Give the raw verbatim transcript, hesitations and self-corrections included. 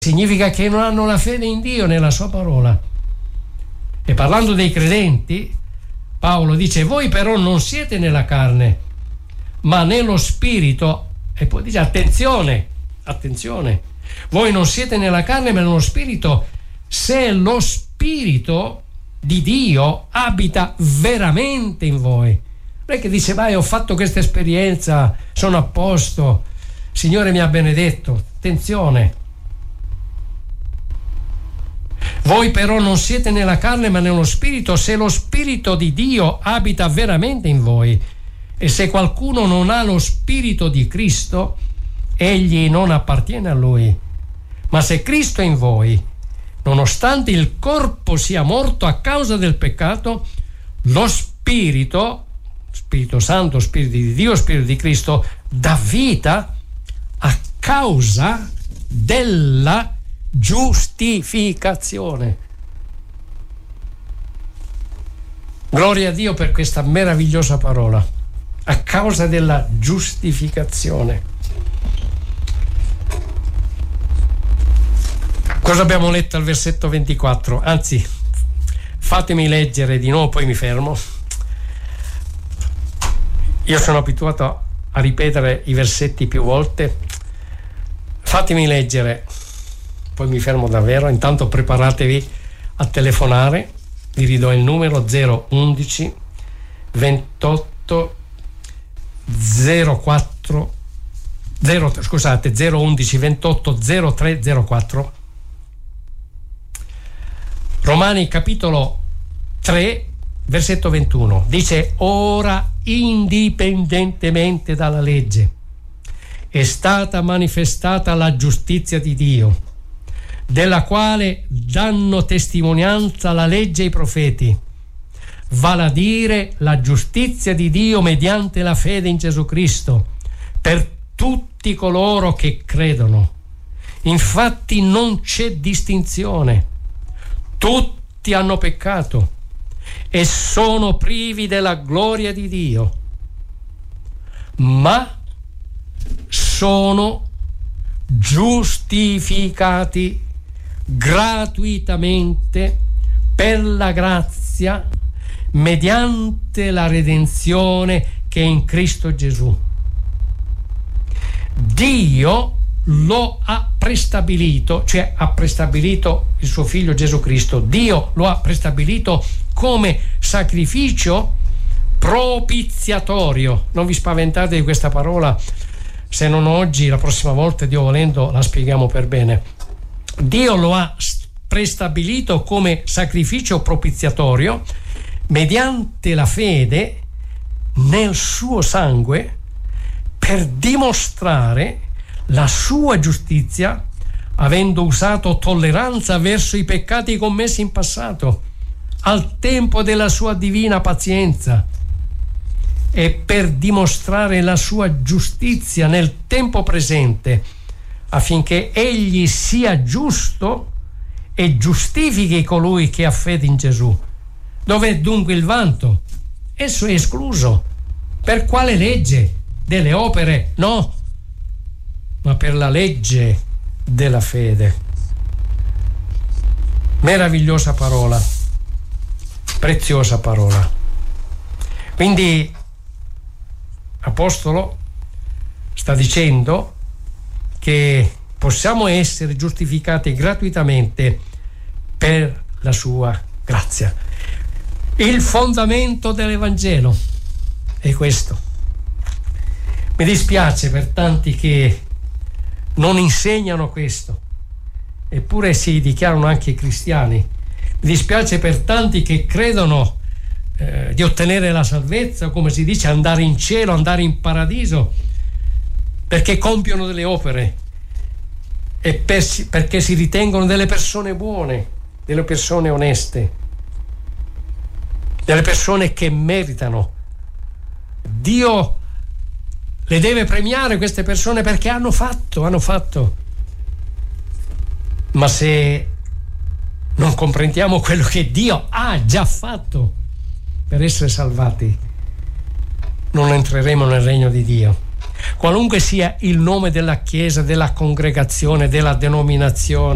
significa che non hanno la fede in Dio, nella sua parola. E parlando dei credenti, Paolo dice: voi però non siete nella carne, ma nello spirito. E poi dice: attenzione, attenzione, voi non siete nella carne ma nello spirito, se lo spirito di Dio abita veramente in voi. Non è che dice: vai, ho fatto questa esperienza, sono a posto, Signore mi ha benedetto. Attenzione. Voi però non siete nella carne ma nello spirito, se lo spirito di Dio abita veramente in voi. E se qualcuno non ha lo spirito di Cristo, egli non appartiene a lui. Ma se Cristo è in voi, nonostante il corpo sia morto a causa del peccato, lo spirito, Spirito Santo, Spirito di Dio, Spirito di Cristo, dà vita a causa della giustificazione. Gloria a Dio per questa meravigliosa parola. A causa della giustificazione. Cosa abbiamo letto al versetto ventiquattro? Anzi, fatemi leggere di nuovo, poi mi fermo. Io sono abituato a ripetere i versetti più volte. Fatemi leggere, poi mi fermo davvero. Intanto preparatevi a telefonare. Vi ridò il numero: zero undici ventotto zero quattro zero, scusate zero undici ventotto zero tre zero quattro. Romani capitolo tre versetto ventuno dice: ora, indipendentemente dalla legge, è stata manifestata la giustizia di Dio, della quale danno testimonianza la legge e i profeti, vale a dire la giustizia di Dio mediante la fede in Gesù Cristo, per tutti coloro che credono. Infatti non c'è distinzione, tutti hanno peccato e sono privi della gloria di Dio, ma sono giustificati gratuitamente per la grazia mediante la redenzione che è in Cristo Gesù. Dio lo ha prestabilito, cioè ha prestabilito il suo figlio Gesù Cristo. Dio lo ha prestabilito come sacrificio propiziatorio. Non vi spaventate di questa parola, se non oggi, la prossima volta, Dio volendo, la spieghiamo per bene. Dio lo ha prestabilito come sacrificio propiziatorio mediante la fede nel suo sangue, per dimostrare la sua giustizia, avendo usato tolleranza verso i peccati commessi in passato, al tempo della sua divina pazienza, e per dimostrare la sua giustizia nel tempo presente, affinché egli sia giusto e giustifichi colui che ha fede in Gesù. Dov'è dunque il vanto? Esso è escluso. Per quale legge? Delle opere? No, ma per la legge della fede. Meravigliosa parola, preziosa parola. Quindi Apostolo sta dicendo che possiamo essere giustificati gratuitamente per la sua grazia. Il fondamento dell'Evangelo è questo. Mi dispiace per tanti che non insegnano questo, eppure si dichiarano anche cristiani. Mi dispiace per tanti che credono eh, di ottenere la salvezza, come si dice, andare in cielo, andare in paradiso, perché compiono delle opere e per, perché si ritengono delle persone buone, delle persone oneste, delle persone che meritano. Dio le deve premiare queste persone perché hanno fatto, hanno fatto. Ma se non comprendiamo quello che Dio ha già fatto per essere salvati, non entreremo nel regno di Dio. Qualunque sia il nome della chiesa, della congregazione, della denominazione,